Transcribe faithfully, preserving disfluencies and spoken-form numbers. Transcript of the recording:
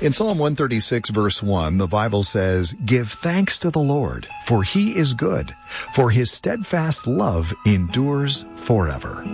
In Psalm one thirty-six, verse one, the Bible says, "Give thanks to the Lord, for he is good, for his steadfast love endures forever."